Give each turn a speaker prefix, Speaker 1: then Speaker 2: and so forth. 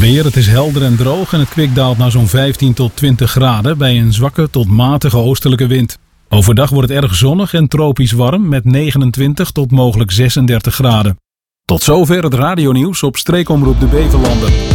Speaker 1: weer, het is helder en droog en het kwik daalt naar zo'n 15 tot 20 graden bij een zwakke tot matige oostelijke wind. Overdag wordt het erg zonnig en tropisch warm met 29 tot mogelijk 36 graden. Tot zover het radionieuws op Streekomroep de Beverlanden.